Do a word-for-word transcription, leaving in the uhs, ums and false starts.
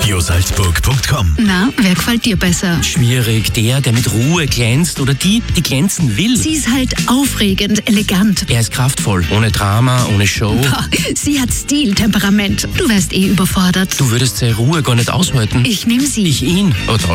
radiosalzburg punkt com. Na, wer gefällt dir besser? Schwierig, der, der mit Ruhe glänzt oder die, die glänzen will. Sie ist halt aufregend, elegant. Er ist kraftvoll, ohne Drama, ohne Show. Boah, sie hat Stil, Temperament. Du wärst eh überfordert. Du würdest seine Ruhe gar nicht aushalten. Ich nehm sie. Ich ihn. Oh, toll.